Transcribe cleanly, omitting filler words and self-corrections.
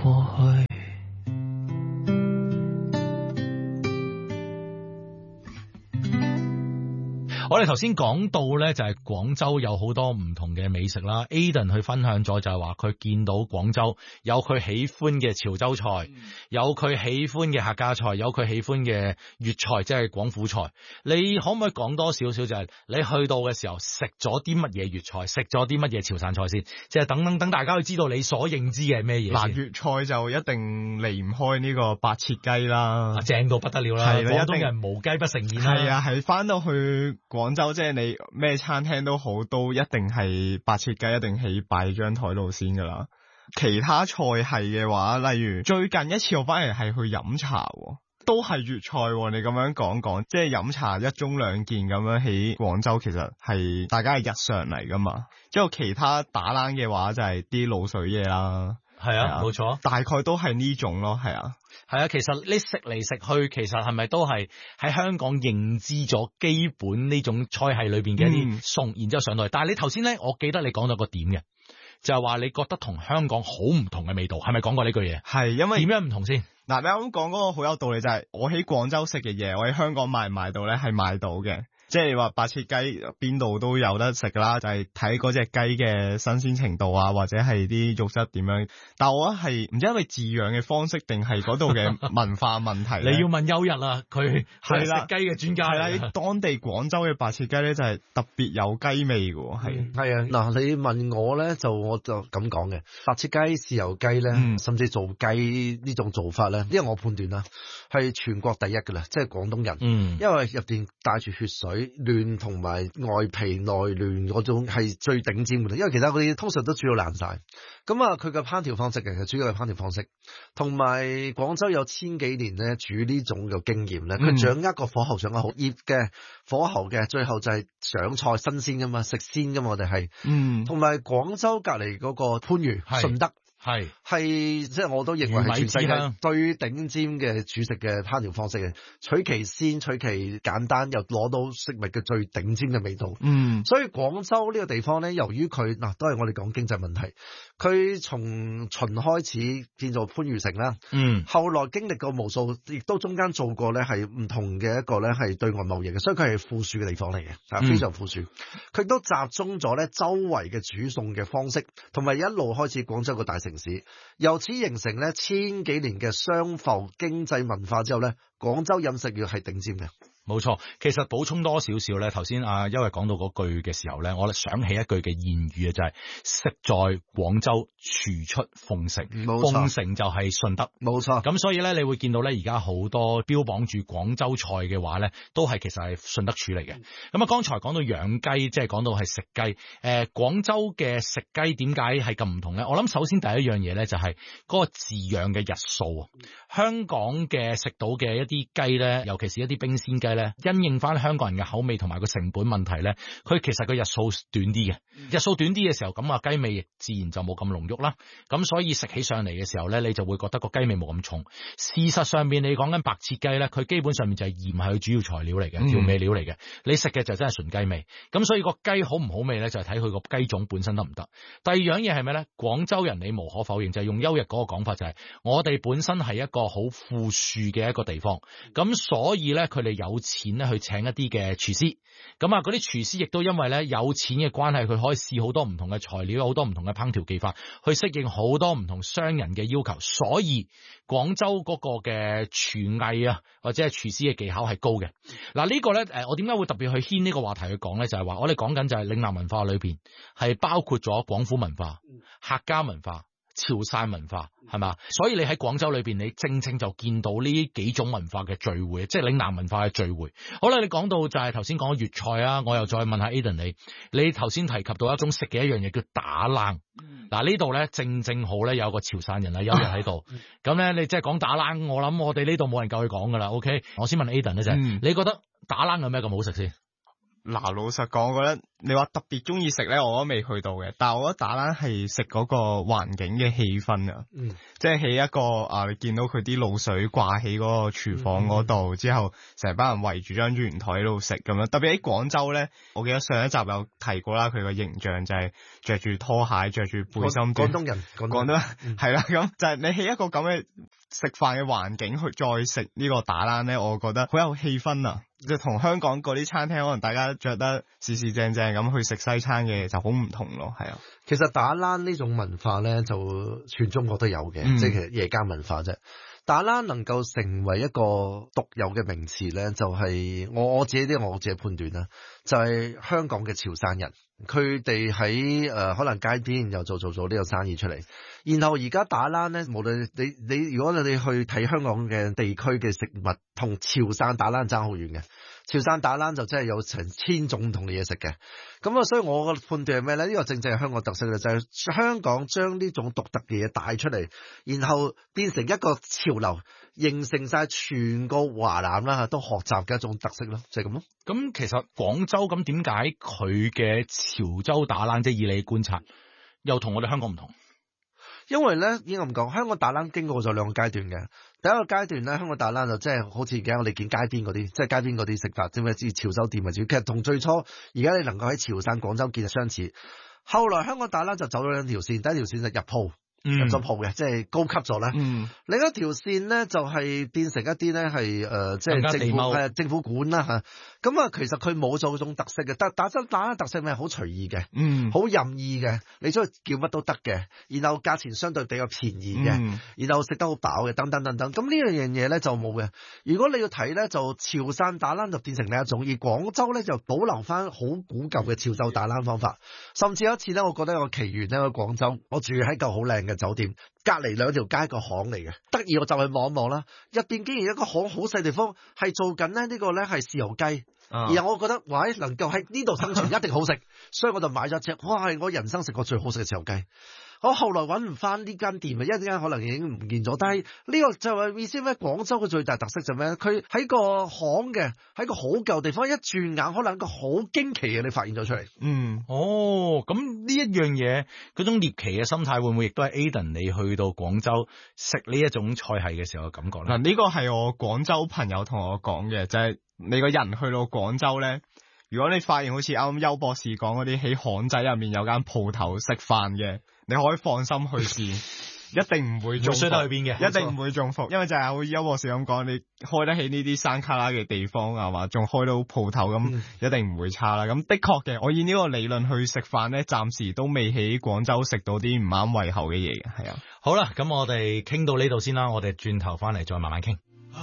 過去。 我哋頭先講到咧，就係廣州有好多唔同嘅美食啦。Aiden 去分享咗就係話佢見到廣州有佢喜歡嘅潮州菜，有佢喜歡嘅客家菜，有佢喜歡嘅粵菜，即係廣府菜。你可唔可以講多少少就係你去到嘅時候食咗啲乜嘢粵菜，食咗啲乜嘢潮汕菜先？即係等大家去知道你所認知嘅係咩嘢。 嗱，粵菜就一定離唔開呢個白切雞啦， 正到不得了啦！ 係啦， 廣東人無雞不成宴啦。 係啊，係翻到去廣州，即係你咩餐廳都好，都一定係白切雞，一定起擺張台度先噶啦。其他菜系嘅話，例如最近一次我翻嚟係去飲茶，都係粵菜。你咁樣講，即係飲茶一盅兩件咁樣喺廣州，其實係大家係日常嚟噶嘛。之後其他打冷嘅話就係啲滷水嘢啦。 係啊，冇錯， 大概都係呢種咯，係啊。 係啊，其實你食嚟食去，其實係咪都係喺香港認知咗基本呢種菜系裏邊嘅一啲餸，然之後上到嚟。但係你頭先咧，我記得你講到個點嘅，就係話你覺得同香港好唔同嘅味道，係咪講過呢句嘢？ 係，因為點樣唔同先？ 嗱，你啱講嗰個好有道理，就係我喺廣州食嘅嘢，我喺香港買唔買到咧？係買到嘅。即係話白切雞邊度都有得食啦，就係睇嗰隻雞嘅新鮮程度啊，或者係啲肉質點樣。但我覺得係唔知因為飼養嘅方式定係嗰度嘅文化問題。 你要問優日啊，佢係食啦雞嘅專家。 係啦，當地廣州嘅白切雞咧就係特別有雞味嘅，係。 係啊，嗱，你問我咧我就咁講嘅，白切雞、豉油雞咧，甚至做雞呢種做法咧，因為我判斷啦，係全國第一㗎啦，即係廣東人。因為入邊帶住血水。嫩同埋外皮內嫩嗰種係最頂尖嘅，因為其他嗰啲通常都煮到爛晒。咁啊，佢嘅烹調方式嘅，主要係烹調方式，同埋廣州有千幾年咧煮呢種嘅經驗咧，佢掌握個火候掌握好，醃嘅火候嘅，最後就係上菜新鮮噶嘛，食鮮噶嘛，我哋係，同埋廣州隔籬嗰個番禺順德。係即係我都認為係全世界最頂尖嘅煮食嘅烹調方式嘅，取其鮮取其簡單，又攞到食物嘅最頂尖嘅味道。所以廣州呢個地方咧，由於佢都係我哋講經濟問題，佢從秦開始建造番禺城啦，後來經歷過無數，亦都中間做過咧係唔同嘅一個咧係對外貿易嘅，所以佢係富庶嘅地方嚟嘅，非常富庶。佢都集中咗咧周圍嘅煮餸嘅方式，同埋一路開始廣州個大城市，由此形成咧千幾年嘅商埠經濟文化之後咧，廣州飲食業係頂尖嘅。 冇錯，其實補充多少少咧，頭先阿優惠講到嗰句嘅時候咧，我想起一句嘅諺語啊，就係食在廣州，廚出鳳城，鳳城就係順德， 冇錯。 咁所以咧，你會見到咧，而家好多標榜住廣州菜嘅話咧，都係其實係順德處嚟嘅。咁啊，剛才講到養雞，即係講到係食雞。廣州嘅食雞點解係咁唔同咧？我諗首先第一樣嘢咧，就係嗰個飼養嘅日數啊。香港嘅食到嘅一啲雞咧，尤其是一啲冰鮮雞咧，因應翻香港人嘅口味同埋個成本問題咧，佢其實個日數短啲嘅，日數短啲嘅時候，咁啊雞味自然就冇咁濃郁啦。咁所以食起上嚟嘅時候咧，你就會覺得個雞味冇咁重。事實上面你講緊白切雞咧，佢基本上面就係鹽係佢主要材料嚟嘅，調味料嚟嘅。你食嘅就真係純雞味。咁所以個雞好唔好味咧，就係睇佢個雞種本身得唔得。第二樣嘢係咩咧？廣州人你無可否認就係用優日嗰個講法，就係我哋本身係一個好富庶嘅一個地方，咁所以咧佢哋有錢咧去請一啲嘅廚師，咁啊嗰啲廚師亦都因為咧有錢嘅關係，佢可以試好多唔同嘅材料，好多唔同嘅烹調技法，去適應好多唔同商人嘅要求，所以廣州嗰個嘅廚藝啊，或者係廚師嘅技巧係高嘅。嗱呢個咧我點解會特別去牽呢個話題去講咧？就係話我哋講緊就係嶺南文化裏邊係包括咗廣府文化、客家文化、潮汕文化，係嘛？所以你喺廣州裏邊，你正正就見到呢幾種文化嘅聚會，即係嶺南文化嘅聚會。好啦，你講到就係頭先講粵菜啊，我又再問下 Aiden 你頭先提及到一種食嘅一樣嘢叫打冷。嗱呢度咧正好咧有個潮汕人啊，有人喺度。咁咧你即係講打冷，我諗我哋呢度冇人夠佢講噶啦。OK， 我先問 Aiden 咧就係，你覺得打冷有咩咁好食先？ 嗱，老實講，我覺得你話特別中意食咧，我都未去到嘅。但係我覺得打冷係食嗰個環境嘅氣氛啊，即係喺一個你見到佢啲滷水掛喺嗰個廚房嗰度，之後成班人圍住張圓台喺度食咁樣。特別喺廣州咧，我記得上一集有提過啦，佢個形象就係着住拖鞋、着住背心。 廣東人， 廣東係啦，咁就係你喺一個咁嘅食飯嘅環境去再食呢個打冷咧，我覺得好有氣氛啊！即係同香港嗰啲餐廳，可能大家着得四四正正咁去食西餐嘅就好唔同咯，係啊。 其實打冷呢種文化咧，就全中國都有嘅，即係其實夜間文化啫。打冷能夠成為一個獨有嘅名詞咧，就係我自己判斷啦，就係香港嘅潮汕人，佢哋喺可能街邊又做呢個生意出嚟，然後而家打冷咧，無論你如果你去睇香港嘅地區嘅食物，同潮汕打冷爭好遠嘅。潮汕打冷就真係有成1000種唔同嘅嘢食嘅，咁啊，所以我嘅判斷係咩咧？呢個正係香港特色嘅，就係香港將呢種獨特嘅嘢帶出嚟，然後變成一個潮流，形成晒全個華南啦都學習嘅一種特色咯，就係咁咯。 咁其實廣州咁點解佢嘅潮州打冷，即係以你觀察，又同我哋香港唔同？ 因為咧，應該咁講，香港打冷經過咗2個階段嘅。第一個階段咧，香港打冷就即係好似而家我哋見街邊嗰啲，即係街邊嗰啲食法，即係至潮州店為主。其實同最初而家你能夠喺潮汕、廣州見就相似。後來香港打冷就走咗2條線，第一條線就入鋪。入咗鋪嘅，即係高級咗咧。另一條線咧就係變成一啲咧係即係政府管啦嚇。咁啊，其實佢冇咗嗰種特色嘅，但打冷特色咩？好隨意嘅，好任意嘅，你出去叫乜都得嘅。然後價錢相對比較便宜嘅，然後食得好飽嘅，等等等等。咁呢樣嘢咧就冇嘅。如果你要睇咧，就潮汕打冷就變成另一種，而廣州咧就保留翻好古舊嘅潮州打冷方法。甚至有一次咧，我覺得有個奇緣咧，喺廣州，我住喺嚿好靚嘅酒店，隔離2條街個巷嚟嘅，得意我就去望一望啦。入邊竟然一個巷好細地方，係做緊咧呢個咧係豉油雞，然後我覺得喂能夠喺呢度生存一定好食，所以我就買咗一隻，哇係我人生食過最好食嘅豉油雞。我後來揾唔翻呢間店啊，一陣間可能已經唔見咗。但係呢個就係意思咩？廣州嘅最大特色就咩？佢喺個巷嘅，喺個好舊地方，一轉眼可能一個好驚奇嘅你發現咗出嚟。 咁呢一樣嘢，嗰種獵奇嘅心態會唔會亦都係 Aiden 你去到廣州食呢一種菜系嘅時候嘅感覺咧？ 嗱，呢個係我廣州朋友同我講嘅，就係你個人去到廣州咧，如果你發現好似啱啱邱博士講嗰啲喺巷仔入面有間鋪頭食飯嘅，你可以放心去試。一定唔會中伏， 衰得去邊嘅， 一定唔會中伏，因為就係好似邱博士咁講，你開得起呢啲山卡拉嘅地方啊嘛，仲開到鋪頭咁，一定唔會差啦。咁的確嘅，我以呢個理論去食飯咧，暫時都未喺廣州食到啲唔啱胃口嘅嘢嘅，係啊。 好啦，咁我哋傾到呢度先啦，我哋轉頭翻嚟再慢慢傾。